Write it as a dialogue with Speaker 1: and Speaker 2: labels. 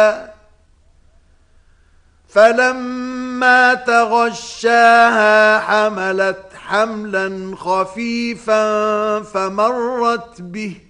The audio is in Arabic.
Speaker 1: زوجها فلما تغشاها حملت حملا خفيفا فمرت به